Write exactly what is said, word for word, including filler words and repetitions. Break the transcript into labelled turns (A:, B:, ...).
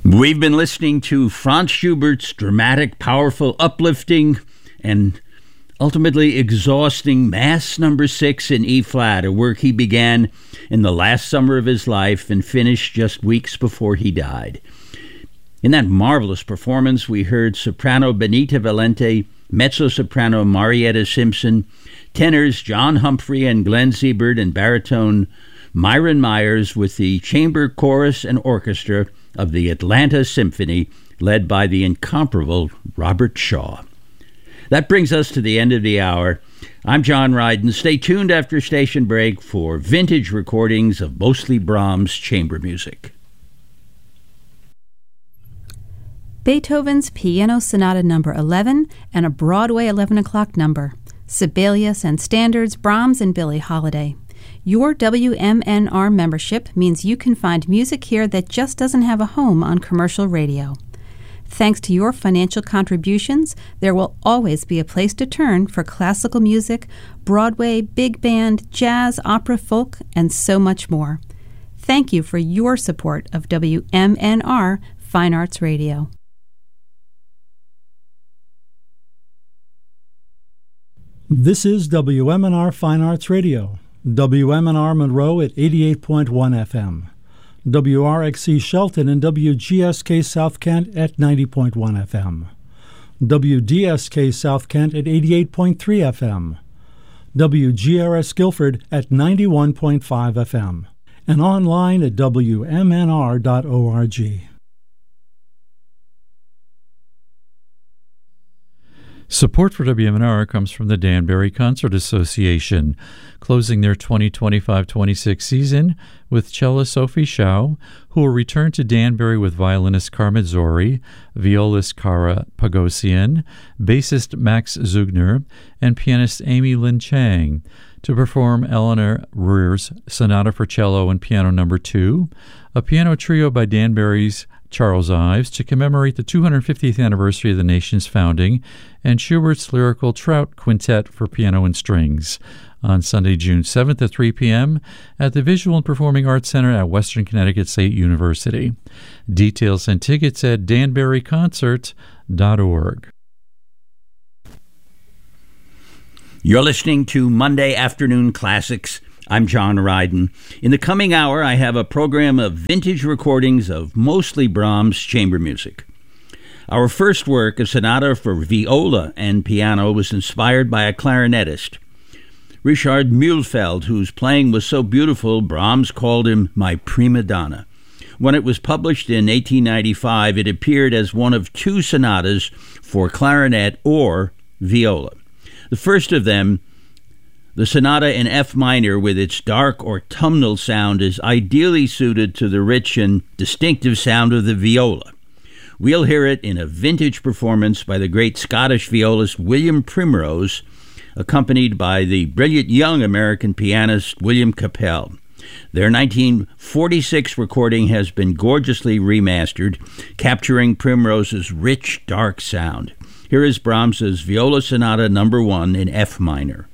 A: We've been listening to Franz Schubert's dramatic, powerful, uplifting, and ultimately exhausting Mass Number Six in E-flat, a work he began in the last summer of his life and finished just weeks before he died. In that marvelous performance, we heard soprano Benita Valente, mezzo-soprano Marietta Simpson, tenors John Humphrey and Glenn Siebert, and baritone Myron Myers with the chamber chorus and orchestra of the Atlanta Symphony, led by the incomparable Robert Shaw. That brings us to the end of the hour. I'm John Ryden. Stay tuned after station break for vintage recordings of mostly Brahms chamber music.
B: Beethoven's Piano Sonata Number eleven and a Broadway eleven o'clock number. Sibelius and Standards, Brahms and Billie Holiday. Your W M N R membership means you can find music here that just doesn't have a home on commercial radio. Thanks to your financial contributions, there will always be a place to turn for classical music, Broadway, big band, jazz, opera, folk, and so much more. Thank you for your support of W M N R Fine Arts Radio.
C: This is W M N R Fine Arts Radio. W M N R Monroe at eighty-eight point one F M. W R X C Shelton and W G S K South Kent at ninety point one F M. W D S K South Kent at eighty-eight point three F M. W G R S Guilford at ninety-one point five F M. And online at W M N R dot org.
D: Support for W M N R comes from the Danbury Concert Association, closing their twenty twenty-five twenty-six season with cellist Sophie Shao, who will return to Danbury with violinist Carmen Zori, violist Kara Pagosian, bassist Max Zugner, and pianist Amy Lin Chang, to perform Eleanor Rear's Sonata for Cello and Piano Number two, a piano trio by Danbury's Charles Ives to commemorate the two hundred fiftieth anniversary of the nation's founding, and Schubert's Lyrical Trout Quintet for piano and strings, on Sunday, June seventh at three p.m. at the Visual and Performing Arts Center at Western Connecticut State University. Details and tickets at danbury concert dot org.
A: You're listening to Monday Afternoon Classics. I'm John Ryden. In the coming hour, I have a program of vintage recordings of mostly Brahms chamber music. Our first work, a sonata for viola and piano, was inspired by a clarinetist, Richard Mühlfeld, whose playing was so beautiful, Brahms called him my prima donna. When it was published in eighteen ninety-five, it appeared as one of two sonatas for clarinet or viola. The first of them, the sonata in F minor with its dark autumnal sound, is ideally suited to the rich and distinctive sound of the viola. We'll hear it in a vintage performance by the great Scottish violist William Primrose, accompanied by the brilliant young American pianist William Capell. Their nineteen forty-six recording has been gorgeously remastered, capturing Primrose's rich, dark sound. Here is Brahms's Viola Sonata Number One in F minor.